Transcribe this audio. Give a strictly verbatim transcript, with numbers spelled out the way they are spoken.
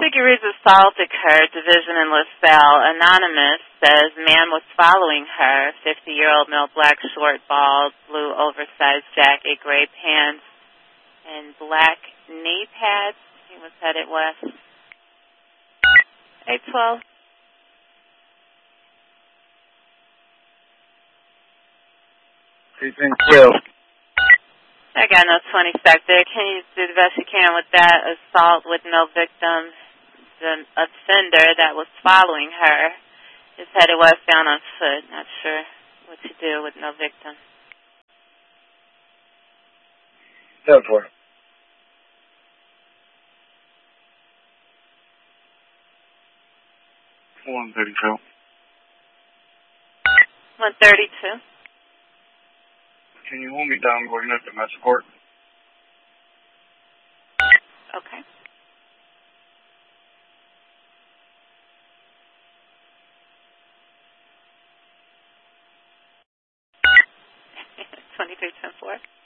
Figueres assault occurred, division in LaSalle. Anonymous says man was following her, fifty-year-old male, black, short, bald, blue, oversized jacket, gray pants, and black knee pads. He was headed west. eight twelve. Precinct twelve. I got no twenty sector. Can you do the best you can with that? Assault with no victim. The offender that was following her is headed west down on foot. Not sure what to do with no victim. Seven four. One thirty-two. one thirty-two. Can you hold me down going up to my support? Okay. twenty-three ten four.